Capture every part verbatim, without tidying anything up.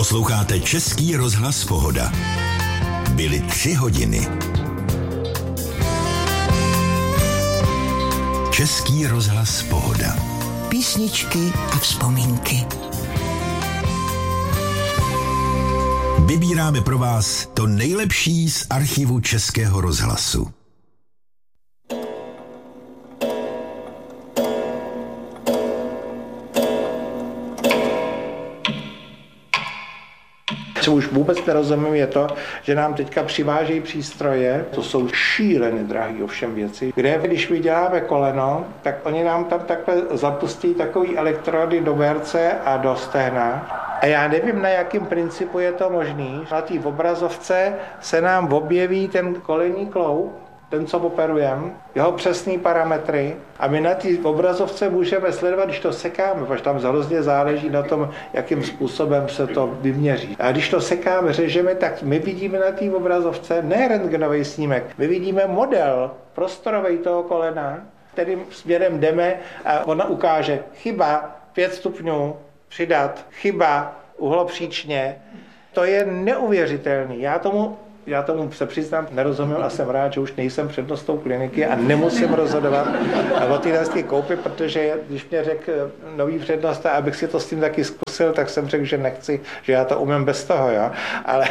Posloucháte Český rozhlas Pohoda. Byly tři hodiny. Český rozhlas Pohoda. Písničky a vzpomínky. Vybíráme pro vás to nejlepší z archivu Českého rozhlasu. Co už vůbec nerozumím, je to, že nám teďka přivážejí přístroje, to jsou šíleně drahé ovšem věci, kde když vyděláme koleno, tak oni nám tam takhle zapustí takový elektrody do berce a do stehna. A já nevím, na jakém principu je to možný. Na té obrazovce se nám objeví ten kolenní kloub, ten, co operujeme, jeho přesné parametry a my na té obrazovce můžeme sledovat, když to sekáme, protože tam hrozně záleží na tom, jakým způsobem se to vyměří. A když to sekáme, řežeme, tak my vidíme na té obrazovce ne rentgenový snímek, my vidíme model prostorový toho kolena, kterým směrem jdeme a ona ukáže chyba pět stupňů, přidat, chyba uhlopříčně. To je neuvěřitelný. Já tomu Já tomu se přiznám, nerozumím a jsem rád, že už nejsem přednostou kliniky a nemusím rozhodovat o téhle koupi, protože když mě řekl nový přednosta, abych si to s tím taky zkusil, tak jsem řekl, že nechci, že já to umím bez toho, jo. Ale,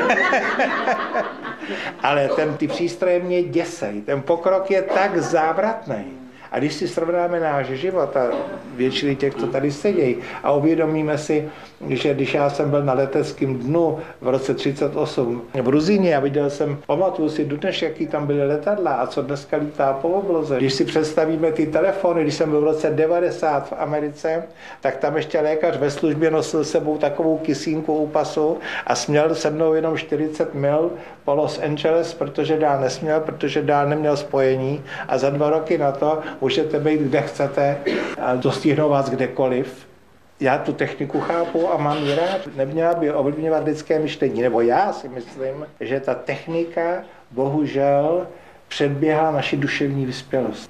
ale ten, ty přístroje mě děsej, ten pokrok je tak závratný. A když si srovnáme náš život a většiny těch, co tady sedí a uvědomíme si, že když já jsem byl na leteckém dnu v roce třicet osm v Ruzině a viděl jsem, pamatuju si dnes, jaký tam byly letadla a co dneska lítá po obloze. Když si představíme ty telefony, když jsem byl v roce devadesát v Americe, tak tam ještě lékař ve službě nosil sebou takovou kysínku u pasu a směl se mnou jenom čtyřicet mil po Los Angeles, protože dál nesměl, protože dál neměl spojení a za dva roky na to můžete být kde chcete a dostihnou vás kdekoliv. Já tu techniku chápu a mám ji rád. Neměla by ovlivňovat lidské myšlení, nebo já si myslím, že ta technika bohužel předběhla naši duševní vyspělost.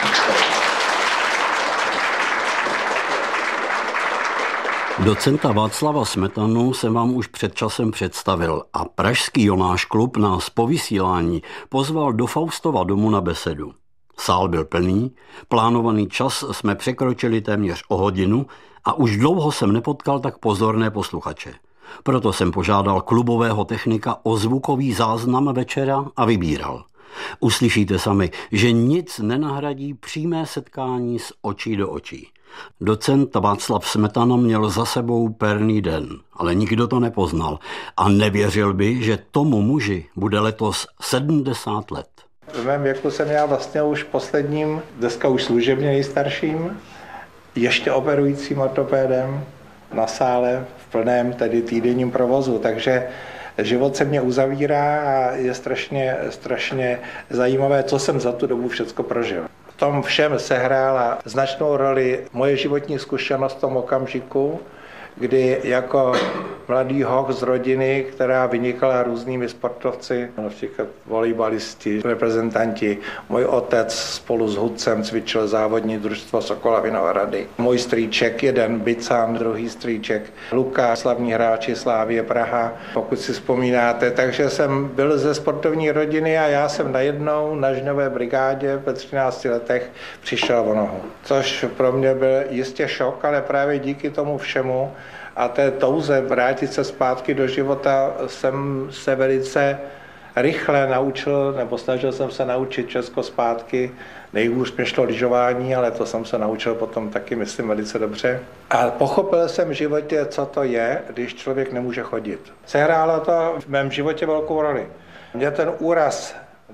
Docenta Václava Smetanu jsem vám už před časem představil a pražský Jonáš Klub nás po vysílání pozval do Faustova domu na besedu. Sál byl plný, plánovaný čas jsme překročili téměř o hodinu a už dlouho jsem nepotkal tak pozorné posluchače. Proto jsem požádal klubového technika o zvukový záznam večera a vybíral. Uslyšíte sami, že nic nenahradí přímé setkání z očí do očí. Docent Václav Smetana měl za sebou perný den, ale nikdo to nepoznal a nevěřil by, že tomu muži bude letos sedmdesát let. V mém věku jsem já vlastně už posledním, dneska už služebně nejstarším, ještě operujícím ortopédem na sále v plném tedy týdenním provozu, takže život se mě uzavírá a je strašně, strašně zajímavé, co jsem za tu dobu všecko prožil. V tom všem sehrála značnou roli moje životní zkušenost v tom okamžiku, kdy jako mladý hoch z rodiny, která vynikala různými sportovci, například volejbalisti, reprezentanti. Můj otec spolu s Hudcem cvičil závodní družstvo Sokola Vinohrady. Můj strýček, jeden Bicán, druhý strýček Luka, slavní hráči Slávie Praha, pokud si vzpomínáte. Takže jsem byl ze sportovní rodiny a já jsem najednou na žňové brigádě ve třinácti letech přišel o nohu. Což pro mě byl jistě šok, ale právě díky tomu všemu a té touze vrátit se zpátky do života jsem se velice rychle naučil, nebo snažil jsem se naučit Česko zpátky. Nejhůř mě šlo lyžování, ale to jsem se naučil potom taky, myslím, velice dobře. A pochopil jsem v životě, co to je, když člověk nemůže chodit. Sehrálo to v mém životě velkou roli. Mě ten úraz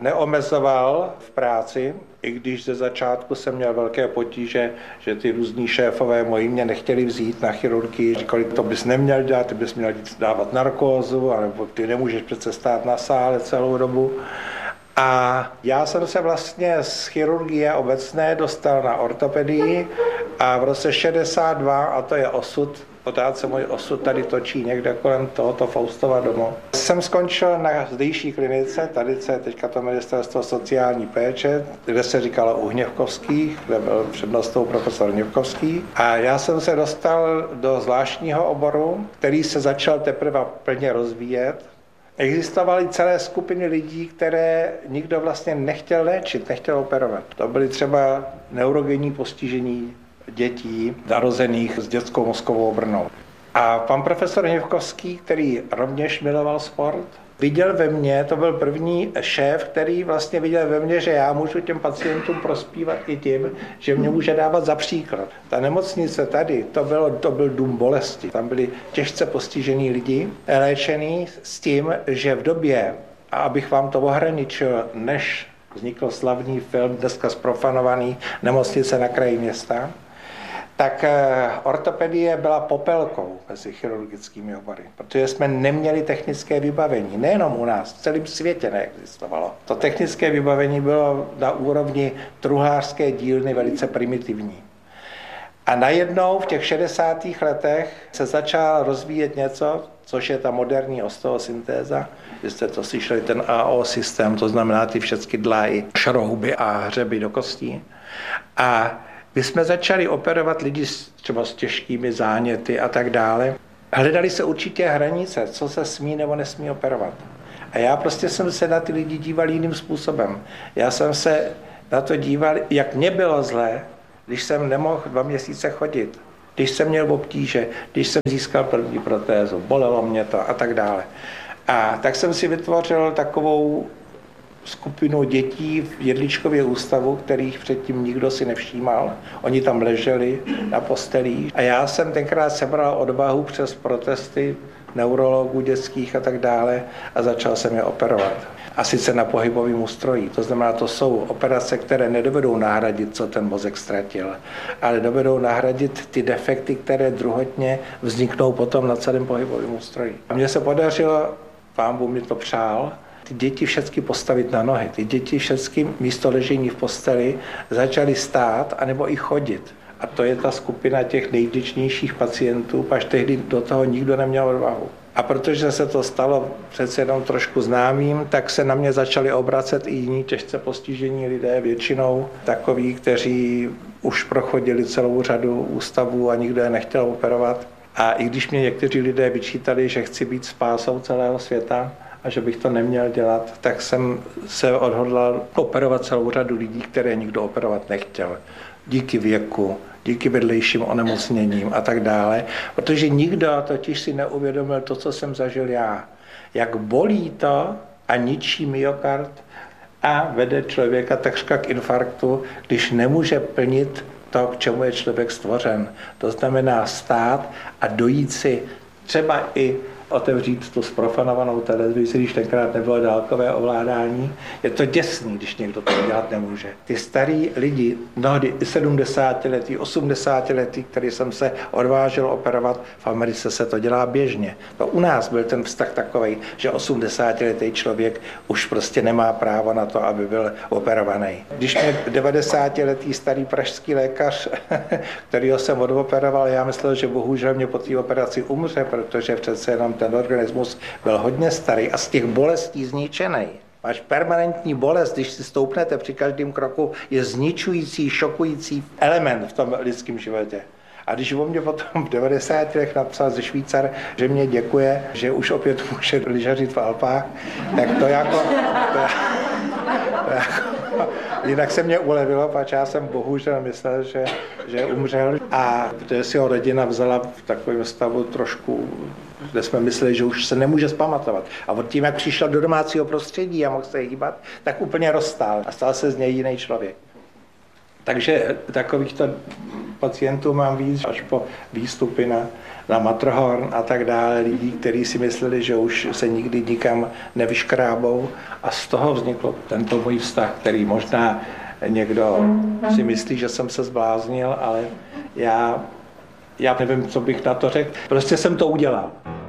neomezoval v práci, i když ze začátku jsem měl velké potíže, že ty různí šéfové moji mě nechtěli vzít na chirurgii, říkali, to bys neměl dělat, ty bys měl dávat narkózu, anebo ty nemůžeš přece stát na sále celou dobu. A já jsem se vlastně z chirurgie obecné dostal na ortopedii a v roce šedesát dva, a to je osud, pořád se můj osud tady točí někde kolem tohoto Faustova domu, jsem skončil na zdejší klinice, tady je teďka to ministerstvo sociální péče, kde se říkalo u Hněvkovských, kde byl přednostou profesor Hněvkovský. A já jsem se dostal do zvláštního oboru, který se začal teprve plně rozvíjet. Existovaly celé skupiny lidí, které nikdo vlastně nechtěl léčit, nechtěl operovat. To byly třeba neurogenní postižení dětí narozených s dětskou mozkovou obrnou. A pan profesor Hněvkovský, který rovněž miloval sport, viděl ve mně, to byl první šéf, který vlastně viděl ve mně, že já můžu těm pacientům prospívat i tím, že mě může dávat za příklad. Ta nemocnice tady, to, bylo, to byl dům bolesti. Tam byli těžce postižení lidi, léčený s tím, že v době, a abych vám to ohraničil, než vznikl slavný film, dneska zprofanovaný, Nemocnice na kraji města, tak ortopedie byla popelkou mezi chirurgickými obory, protože jsme neměli technické vybavení. Nejenom u nás, v celém světě neexistovalo. To technické vybavení bylo na úrovni truhlářské dílny velice primitivní. A najednou v těch šedesátých letech se začal rozvíjet něco, což je ta moderní osteosyntéza. Vy jste to slyšeli, ten A O systém, to znamená ty všechny dláhy, šrouby a hřeby do kostí. A my jsme začali operovat lidi třeba s těžkými záněty a tak dále. Hledali se určitě hranice, co se smí nebo nesmí operovat. A já prostě jsem se na ty lidi díval jiným způsobem. Já jsem se na to díval, jak mě bylo zlé, když jsem nemohl dva měsíce chodit, když jsem měl obtíže, když jsem získal první protézu, bolelo mě to a tak dále. A tak jsem si vytvořil takovou skupinu dětí v Jedličkově ústavu, kterých předtím nikdo si nevšímal. Oni tam leželi na postelích. A já jsem tenkrát sebral odvahu přes protesty neurologů dětských a tak dále a začal jsem je operovat. A sice na pohybovém ústrojí. To znamená, to jsou operace, které nedovedou nahradit, co ten mozek ztratil, ale dovedou nahradit ty defekty, které druhotně vzniknou potom na celém pohybovém ústroji. A mně se podařilo, pán Bůh mi to přál, ty děti všechny postavit na nohy. Ty děti všechny místo ležení v posteli začaly stát anebo i chodit. A to je ta skupina těch nejvděčnějších pacientů, až tehdy do toho nikdo neměl odvahu. A protože se to stalo přece jenom trošku známým, tak se na mě začali obracet i jiní těžce postižení lidé, většinou takoví, kteří už prochodili celou řadu ústavů a nikdo je nechtěl operovat. A i když mě někteří lidé vyčítali, že chci být spásou celého světa, a že bych to neměl dělat, tak jsem se odhodlal operovat celou řadu lidí, které nikdo operovat nechtěl. Díky věku, díky vedlejším onemocněním a tak dále, protože nikdo totiž si neuvědomil to, co jsem zažil já. Jak bolí to a ničí myokard a vede člověka takřka k infarktu, když nemůže plnit to, k čemu je člověk stvořen. To znamená stát a dojít si třeba i otevřít tu zprofanovanou televizi, když tenkrát nebylo dálkové ovládání. Je to děsný, když někdo to dělat nemůže. Ty starý lidi, mnohdy i sedmdesátiletí, osmdesátiletí, který jsem se odvážil operovat, v Americe se to dělá běžně. To u nás byl ten vztah takovej, že osmdesátiletý člověk už prostě nemá právo na to, aby byl operovaný. Když mě devadesátiletý starý pražský lékař, kterýho jsem odoperoval, já myslel, že bohužel mě po té operaci umře, protože přece jenom ten organismus byl hodně starý a z těch bolestí zničený. Máš permanentní bolest, když si stoupnete při každém kroku, je zničující, šokující element v tom lidském životě. A když o mě potom v devadesátých letech napsal ze Švýcar, že mě děkuje, že už opět může lyžařit v Alpách, tak to jako... To, to jako jinak se mě ulevilo, protože já jsem bohužel myslel, že, že umřel. A protože si ho rodina vzala v takovém stavu trošku, kde jsme mysleli, že už se nemůže zpamatovat. A od tím, jak přišel do domácího prostředí a mohl se hýbat, tak úplně rozstál a stal se z něj jiný člověk. Takže takovýchto pacientů mám víc, až po výstupy na, na Matterhorn a tak dále, lidí, kteří si mysleli, že už se nikdy nikam nevyškrábou. A z toho vznikl tento můj vztah, který možná někdo si myslí, že jsem se zbláznil, ale já, já nevím, co bych na to řekl. Prostě jsem to udělal.